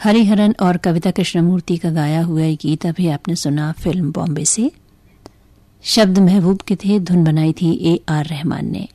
हरिहरन और कविता कृष्णमूर्ति का गाया हुआ ये गीत अभी आपने सुना फिल्म बॉम्बे से। शब्द महबूब के थे, धुन बनाई थी A.R. रहमान ने।